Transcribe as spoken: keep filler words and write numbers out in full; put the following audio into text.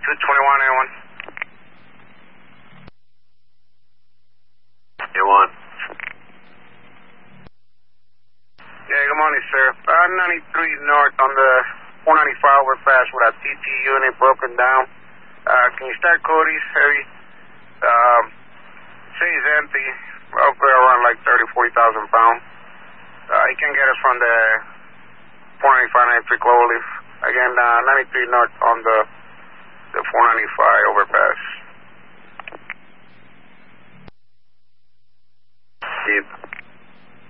two twenty-one A one. A one. Yeah, good morning, sir. Uh, ninety-three north on the four ninety-five overpass with a T T unit broken down. Uh, can you start Cody's, Harry? Um, city's empty. Up there around like thirty, forty thousand pounds. Uh, he can get us from the four ninety-five, ninety-three Cloverleaf. Again, uh, ninety-three north on the, the four ninety-five overpass. Keep